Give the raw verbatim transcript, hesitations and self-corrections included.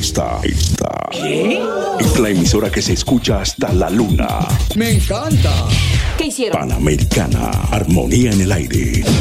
Esta, esta. ¿Qué? Es la emisora que se escucha hasta la luna. ¡Me encanta! ¿Qué hicieron? Panamericana. Armonía en el aire.